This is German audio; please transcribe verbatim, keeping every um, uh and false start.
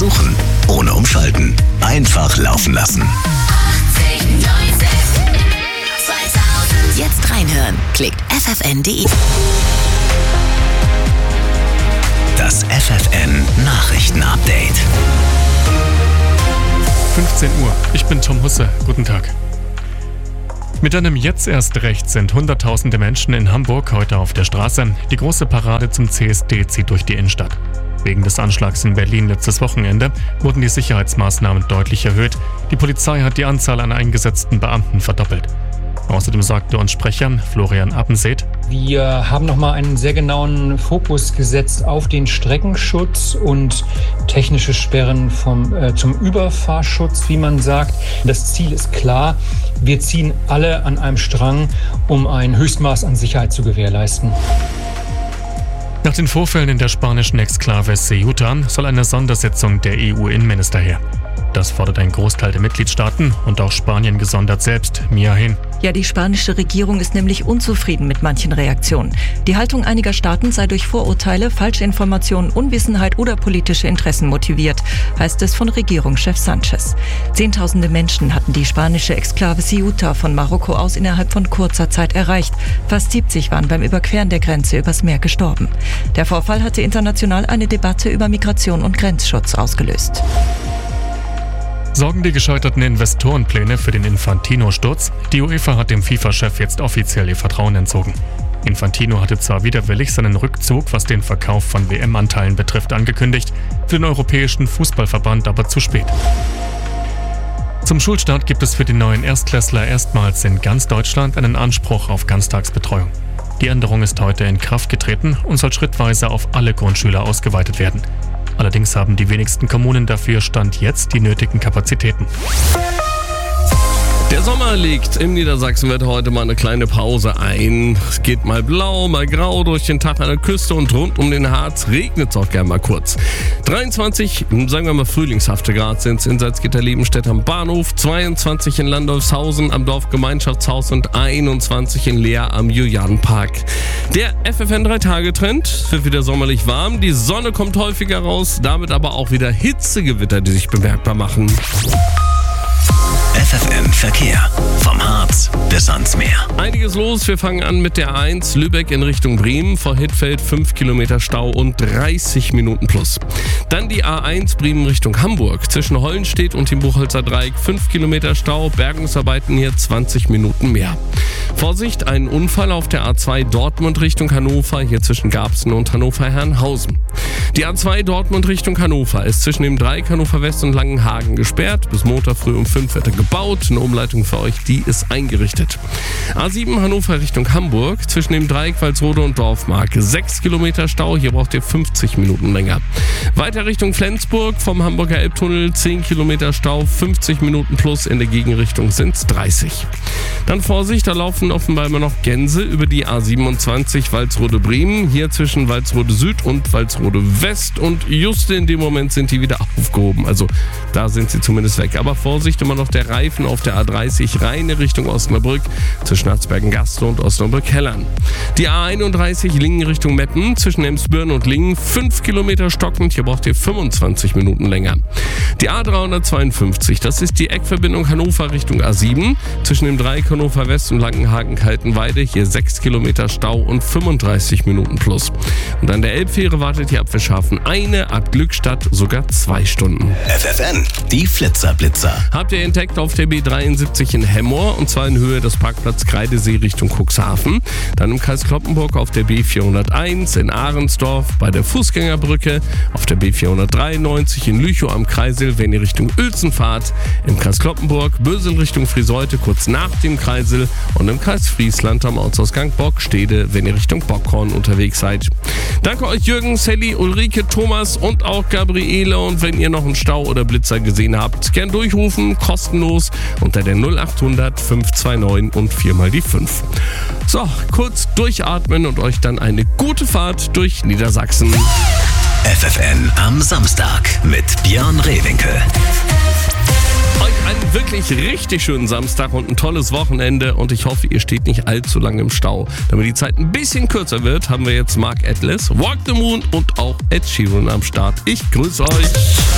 versuchen, ohne umschalten. Einfach laufen lassen. Jetzt reinhören. Klickt f f n punkt d e. Das F F N Nachrichten-Update. fünfzehn Uhr. Ich bin Tom Husse. Guten Tag. Mit einem Jetzt erst recht sind hunderttausende Menschen in Hamburg heute auf der Straße. Die große Parade zum C S D zieht durch die Innenstadt. Wegen des Anschlags in Berlin letztes Wochenende wurden die Sicherheitsmaßnahmen deutlich erhöht. Die Polizei hat die Anzahl an eingesetzten Beamten verdoppelt. Außerdem sagte uns Sprecher Florian Appenseeth: Wir haben nochmal einen sehr genauen Fokus gesetzt auf den Streckenschutz und technische Sperren vom, äh, zum Überfahrschutz, wie man sagt. Das Ziel ist klar. Wir ziehen alle an einem Strang, um ein Höchstmaß an Sicherheit zu gewährleisten. Nach den Vorfällen in der spanischen Exklave Ceuta soll eine Sondersitzung der E U-Innenminister her. Das fordert ein Großteil der Mitgliedstaaten und auch Spanien gesondert selbst. Mia Hin. Ja, die spanische Regierung ist nämlich unzufrieden mit manchen Reaktionen. Die Haltung einiger Staaten sei durch Vorurteile, falsche Informationen, Unwissenheit oder politische Interessen motiviert, heißt es von Regierungschef Sanchez. Zehntausende Menschen hatten die spanische Exklave Ceuta von Marokko aus innerhalb von kurzer Zeit erreicht. Fast siebzig waren beim Überqueren der Grenze übers Meer gestorben. Der Vorfall hatte international eine Debatte über Migration und Grenzschutz ausgelöst. Sorgen die gescheiterten Investorenpläne für den Infantino-Sturz? Die UEFA hat dem FIFA-Chef jetzt offiziell ihr Vertrauen entzogen. Infantino hatte zwar widerwillig seinen Rückzug, was den Verkauf von W M-Anteilen betrifft, angekündigt, für den Europäischen Fußballverband aber zu spät. Zum Schulstart gibt es für die neuen Erstklässler erstmals in ganz Deutschland einen Anspruch auf Ganztagsbetreuung. Die Änderung ist heute in Kraft getreten und soll schrittweise auf alle Grundschüler ausgeweitet werden. Allerdings haben die wenigsten Kommunen dafür Stand jetzt die nötigen Kapazitäten. Der Sommer legt im Niedersachsenwetter heute mal eine kleine Pause ein. Es geht mal blau, mal grau durch den Tag an der Küste und rund um den Harz regnet es auch gerne mal kurz. dreiundzwanzig, sagen wir mal frühlingshafte Grad sind es in Salzgitter-Lebenstedt am Bahnhof, zweiundzwanzig in Landolfshausen am Dorfgemeinschaftshaus und einundzwanzig in Leer am Julianenpark. Der F F N drei Tage Trend, es wird wieder sommerlich warm, die Sonne kommt häufiger raus, damit aber auch wieder Hitzegewitter, die sich bemerkbar machen. F F N Verkehr. Vom Harz bis ans Meer. Einiges los. Wir fangen an mit der A eins Lübeck in Richtung Bremen. Vor Hittfeld fünf Kilometer Stau und dreißig Minuten plus. Dann die A eins Bremen Richtung Hamburg. Zwischen Hollenstedt und dem Buchholzer Dreieck fünf Kilometer Stau. Bergungsarbeiten hier zwanzig Minuten mehr. Vorsicht, ein Unfall auf der A zwei Dortmund Richtung Hannover. Hier zwischen Garbsen und Hannover-Herrenhausen. Die A zwei Dortmund Richtung Hannover ist zwischen dem Dreieck Hannover West und Langenhagen gesperrt. Bis Montag früh um fünf wird er gebaut. Eine Umleitung für euch, die ist eingerichtet. A sieben Hannover Richtung Hamburg. Zwischen dem Dreieck Walsrode und Dorfmark. sechs Kilometer Stau. Hier braucht ihr fünfzig Minuten länger. Weiter Richtung Flensburg vom Hamburger Elbtunnel. zehn Kilometer Stau. fünfzig Minuten plus. In der Gegenrichtung sind es dreißig. Dann Vorsicht, da laufen offenbar immer noch Gänse über die A siebenundzwanzig Walsrode-Bremen. Hier zwischen Walsrode Süd und Walsrode West. Und just in dem Moment sind die wieder aufgehoben. Also da sind sie zumindest weg. Aber Vorsicht, immer noch der Reifen auf der A dreißig Rheine Richtung Osnabrück zwischen Harzbergen-Gaste und Osnabrück-Hellern. Die A einunddreißig Lingen Richtung Meppen zwischen Emsbürn und Lingen fünf Kilometer stockend. Hier braucht ihr fünfundzwanzig Minuten länger. Die A dreihundertzweiundfünfzig, das ist die Eckverbindung Hannover Richtung A sieben zwischen dem Dreieck Hannover West und Langenhagen-Kaltenweide. Hier sechs Kilometer Stau und fünfunddreißig Minuten plus. Und an der Elbfähre wartet hier ab Fischhafen eine, ab Glückstadt sogar zwei Stunden. F F N, die Flitzerblitzer. Habt ihr entdeckt auf der B dreiundsiebzig in Hemmoor und zwar in Höhe des Parkplatz Kreidesee Richtung Cuxhaven. Dann im Kreis Cloppenburg auf der B vierhunderteins in Ahrensdorf bei der Fußgängerbrücke, auf der B vierhundertdreiundneunzig in Lüchow am Kreisel, wenn ihr Richtung Uelzen fahrt, im Kreis Cloppenburg, Bösel Richtung Friseute kurz nach dem Kreisel und im Kreis Friesland am Ortsausgang Bockstede, wenn ihr Richtung Bockhorn unterwegs seid. Danke euch Jürgen, Sally, Ulrike, Thomas und auch Gabriele, und wenn ihr noch einen Stau oder Blitzer gesehen habt, gern durchrufen, kostenlos unter der null achthundert fünf zwei neun und viermal die fünf. So, kurz durchatmen und euch dann eine gute Fahrt durch Niedersachsen. F F N am Samstag mit Björn Rehwinkel. Euch einen wirklich richtig schönen Samstag und ein tolles Wochenende, und ich hoffe, ihr steht nicht allzu lange im Stau. Damit die Zeit ein bisschen kürzer wird, haben wir jetzt Mark Atlas, Walk the Moon und auch Ed Sheeran am Start. Ich grüße euch.